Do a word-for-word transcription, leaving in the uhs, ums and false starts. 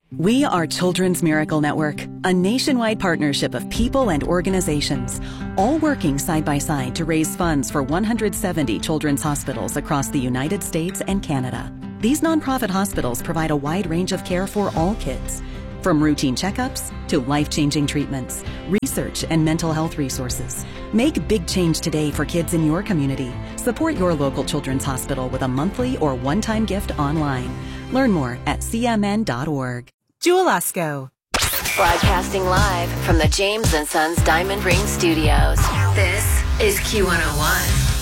We are Children's Miracle Network, a nationwide partnership of people and organizations, all working side by side to raise funds for one hundred seventy children's hospitals across the United States and Canada. These nonprofit hospitals provide a wide range of care for all kids, from routine checkups to life-changing treatments, research, and mental health resources. Make big change today for kids in your community. Support your local children's hospital with a monthly or one-time gift online. Learn more at c m n dot org. Jewel Osco. Broadcasting live from the James and Sons Diamond Ring Studios. This is Q one oh one.